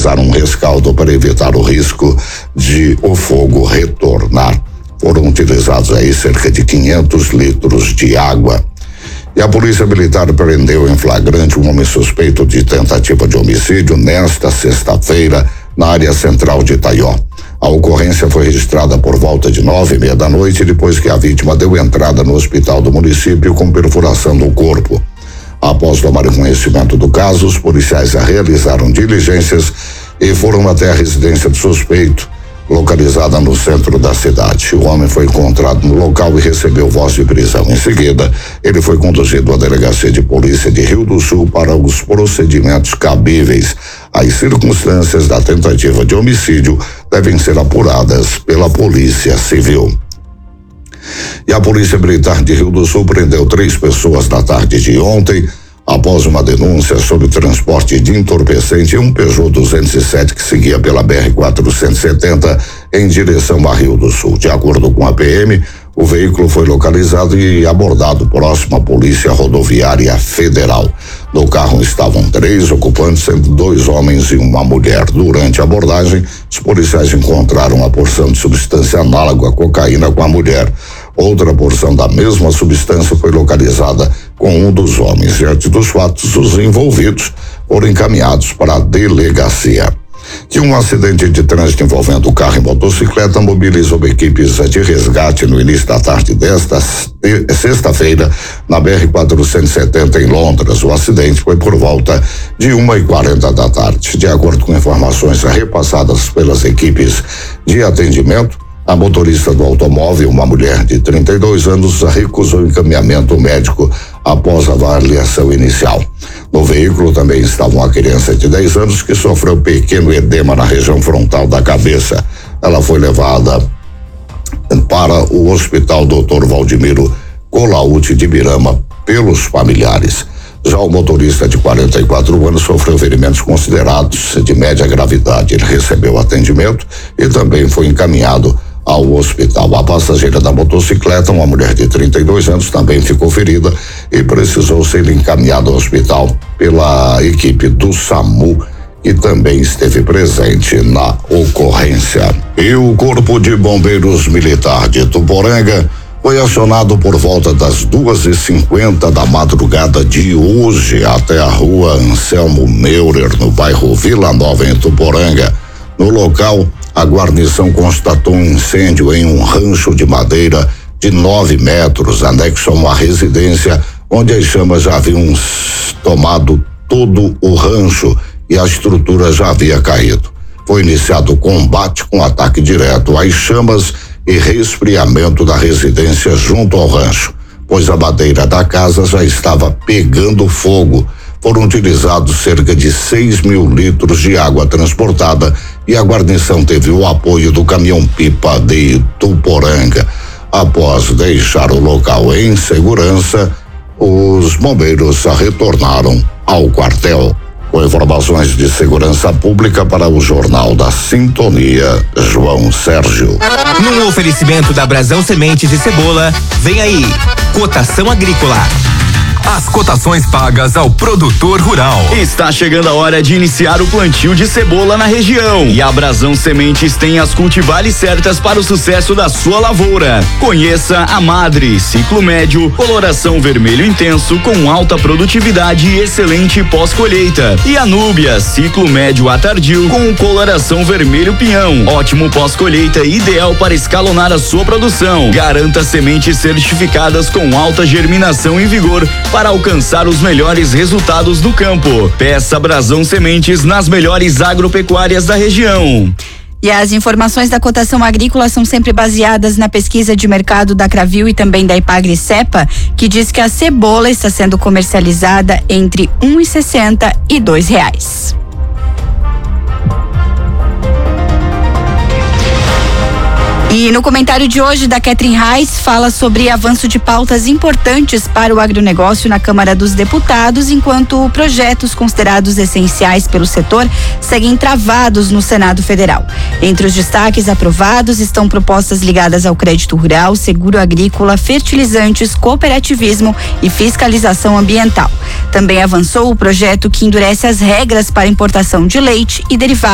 realizar um rescaldo para evitar o risco de o fogo retornar. Foram utilizados aí cerca de 500 litros de água. E a Polícia Militar prendeu em flagrante um homem suspeito de tentativa de homicídio nesta sexta-feira na área central de Itaió. A ocorrência foi registrada por volta de 9:30 da noite, depois que a vítima deu entrada no hospital do município com perfuração no corpo. Após tomar conhecimento do caso, os policiais realizaram diligências e foram até a residência do suspeito, localizada no centro da cidade. O homem foi encontrado no local e recebeu voz de prisão. Em seguida, ele foi conduzido à delegacia de polícia de Rio do Sul para os procedimentos cabíveis. As circunstâncias da tentativa de homicídio devem ser apuradas pela Polícia Civil. E a Polícia Militar de Rio do Sul prendeu 3 pessoas na tarde de ontem, após uma denúncia sobre transporte de entorpecente em um Peugeot 207 que seguia pela BR-470 em direção a Rio do Sul. De acordo com a PM, o veículo foi localizado e abordado próximo à Polícia Rodoviária Federal. No carro estavam 3 ocupantes, sendo 2 homens e uma mulher. Durante a abordagem, os policiais encontraram uma porção de substância análoga à cocaína com a mulher. Outra porção da mesma substância foi localizada com um dos homens. Diante dos fatos, os envolvidos foram encaminhados para a delegacia. Que um acidente de trânsito envolvendo carro e motocicleta mobilizou equipes de resgate no início da tarde desta sexta-feira na BR-470 em Londres. O acidente foi por volta de 1:40 da tarde. De acordo com informações repassadas pelas equipes de atendimento, a motorista do automóvel, uma mulher de 32 anos, recusou encaminhamento médico após a avaliação inicial. No veículo também estava uma criança de 10 anos que sofreu pequeno edema na região frontal da cabeça. Ela foi levada para o Hospital Dr. Valdemiro Colauti de Birama pelos familiares. Já o motorista de 44 anos sofreu ferimentos considerados de média gravidade. Ele recebeu atendimento e também foi encaminhado ao hospital. A passageira da motocicleta, uma mulher de 32 anos, também ficou ferida e precisou ser encaminhada ao hospital pela equipe do SAMU, que também esteve presente na ocorrência. E o Corpo de Bombeiros Militar de Tuporanga foi acionado por volta das 2:50 da madrugada de hoje até a rua Anselmo Meurer, no bairro Vila Nova, em Tuporanga. No local, a guarnição constatou um incêndio em um rancho de madeira de 9 metros, anexo a uma residência, onde as chamas já haviam tomado todo o rancho e a estrutura já havia caído. Foi iniciado o combate com ataque direto às chamas e resfriamento da residência junto ao rancho, pois a madeira da casa já estava pegando fogo. Foram utilizados cerca de 6.000 litros de água transportada e a guarnição teve o apoio do caminhão-pipa de Tuporanga. Após deixar o local em segurança, os bombeiros retornaram ao quartel. Com informações de segurança pública para o Jornal da Sintonia, João Sérgio. Num oferecimento da Brasão Sementes e Cebola, vem aí, cotação agrícola. As cotações pagas ao produtor rural. Está chegando a hora de iniciar o plantio de cebola na região. E a Brasão Sementes tem as cultivares certas para o sucesso da sua lavoura. Conheça a Madre, ciclo médio, coloração vermelho intenso com alta produtividade e excelente pós-colheita. E a Núbia, ciclo médio a tardio com coloração vermelho pinhão. Ótimo pós-colheita e ideal para escalonar a sua produção. Garanta sementes certificadas com alta germinação e vigor para alcançar os melhores resultados no campo. Peça Brasão Sementes nas melhores agropecuárias da região. E as informações da cotação agrícola são sempre baseadas na pesquisa de mercado da Cravil e também da Ipagri-Cepa, que diz que a cebola está sendo comercializada entre R$1,60 e R$2. E no comentário de hoje da Catherine Reis fala sobre avanço de pautas importantes para o agronegócio na Câmara dos Deputados, enquanto projetos considerados essenciais pelo setor seguem travados no Senado Federal. Entre os destaques aprovados estão propostas ligadas ao crédito rural, seguro agrícola, fertilizantes, cooperativismo e fiscalização ambiental. Também avançou o projeto que endurece as regras para importação de leite e derivados